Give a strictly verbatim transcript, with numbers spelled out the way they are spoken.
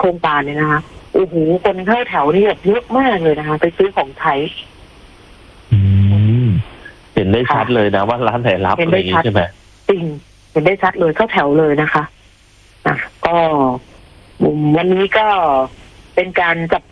ครงการเนี่ยนะคะโอ้โหคนเข้าแถวนี่แบบเยอะมากเลยนะคะไปซื้อของใช้อืมเห็นได้ชัดเลยนะว่าร้านไหนรับอะไรอย่างนี้ใช่ไหมจริงเห็นได้ชัดเลยเข้าแถวเลยนะคะอ่ะก็วันนี้ก็เป็นการจับ